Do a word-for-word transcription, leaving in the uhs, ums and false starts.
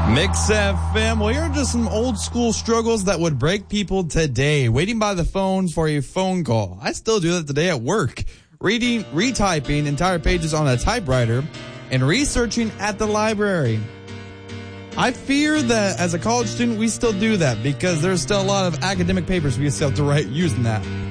Mix F M. Well, here are just some old school struggles that would break people today. Waiting by the phone for a phone call. I still do that today at work. Reading, retyping entire pages on a typewriter, and researching at the library. I fear that as a college student, we still do that because there's still a lot of academic papers we still have to write using that.